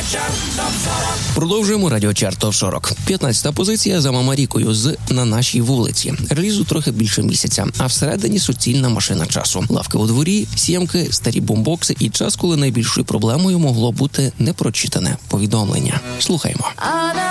Продовжуємо радіочарт ТОП 40. 15-та позиція за Мамарікою з «На нашій вулиці». Релізу трохи більше місяця, а всередині суцільна машина часу. Лавки у дворі, сімки, старі бомбокси і час, коли найбільшою проблемою могло бути непрочитане повідомлення. Слухаймо.